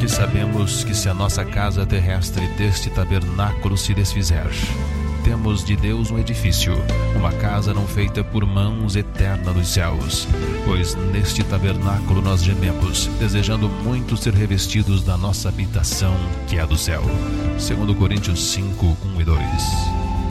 Antes sabemos que se a nossa casa terrestre deste tabernáculo se desfizer, temos de Deus um edifício, uma casa não feita por mãos, eterna nos céus. Pois neste tabernáculo nós gememos, desejando muito ser revestidos da nossa habitação, que é do céu. 2 Coríntios 5, 1 e 2.